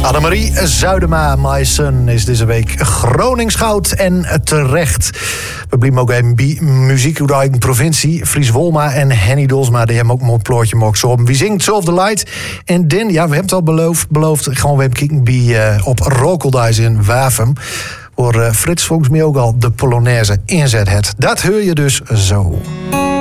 Annemarie Zuidema, My Son, is deze week Gronings goud en terecht. We blijven ook even muziek uit de eigen provincie. Fries Wolma en Henny Dolsma, die hebben ook een mooi plootje mogen zo op. Wie zingt Solve the Light? En dan, ja, we hebben het al beloofd gewoon weer kijken bij op Rokeldijs in Wavum. Waar Frits volgens mij ook al de Polonaise inzet het. Dat hoor je dus zo.